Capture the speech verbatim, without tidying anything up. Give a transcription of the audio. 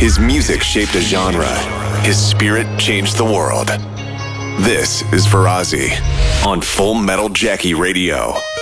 His music shaped a genre. His spirit changed the world. This is Farazi on Full Metal Jackie Radio.